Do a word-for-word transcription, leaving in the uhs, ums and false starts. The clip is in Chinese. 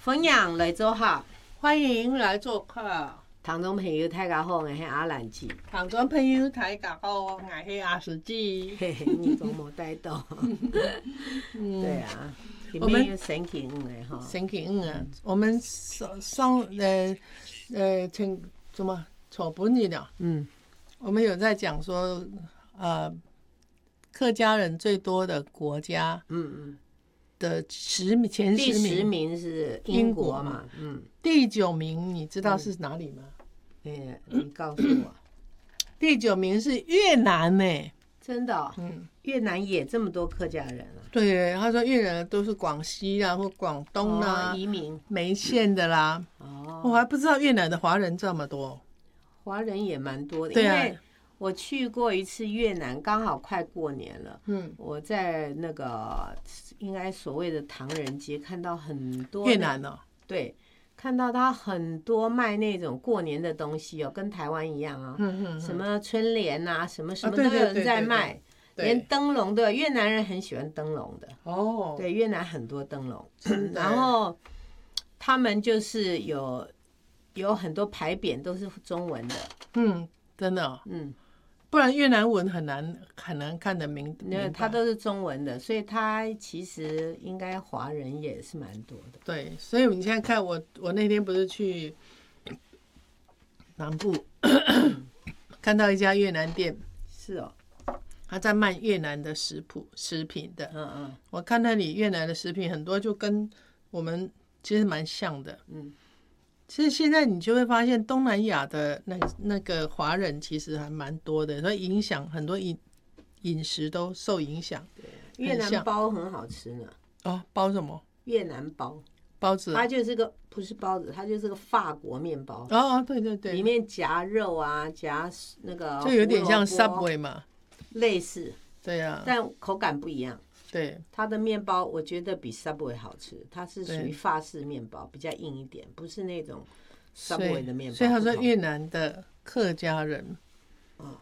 分享来做客， 欢迎来做客。 听众朋友大家好，我是阿兰姐。 听众朋友大家好，我是阿书记。 嘿嘿，你怎么带到？ 嗯， 对啊， 我们星期五的哈， 星期五啊，我们上上呃呃请什么错不你了？嗯，我们有在讲说呃客家人最多的国家，嗯嗯。的十名前十名， 第十名是英国嘛，嗯， 第九名你知道是哪里吗？ 哎、嗯，你告诉我， 第九名是越南呢、欸， 真的、哦，嗯，越南也这么多客家人啊？ 对，他说越南都是广西啊或广东啊、 哦、移民梅县的啦，哦，我还不知道越南的华人这么多， 华人也蛮多的， 对啊。 因为我去过一次越南，刚好快过年了。嗯，我在那个应该所谓的唐人街看到很多越南哦， 对，看到他很多卖那种过年的东西哦，跟台湾一样啊、哦，嗯嗯，什么春联啊，什么什么都有人在卖，啊、对对对对对连灯笼都有。越南人很喜欢灯笼的哦，对，越南很多灯笼，然后他们就是有有很多牌匾都是中文的， 嗯，真的、哦，嗯。不然越南文很难很难看得明， 因为它都是中文的，所以它其实应该华人也是蛮多的。 对，所以你现在看我，我那天不是去南部看到一家越南店， 是哦， 他在卖越南的食谱食品的。嗯嗯，我看那里越南的食品很多就跟我们其实蛮像的。嗯。其实现在你就会发现，东南亚的那那个华人其实还蛮多的，所以影响很多饮饮食都受影响。 对，越南包很好吃呢。 哦，包什么？ 越南包， 包子、啊。 它就是个不是包子，它就是个法国面包。 哦，对对对， 里面夹肉啊，夹那个就有点像 Subway 嘛， 类似。 对啊， 但口感不一样。 对， 它的面包我觉得比 Subway 好吃，它是属于法式面包，比较硬一点，不是那种 Subway 的面包。 所以他说越南的客家人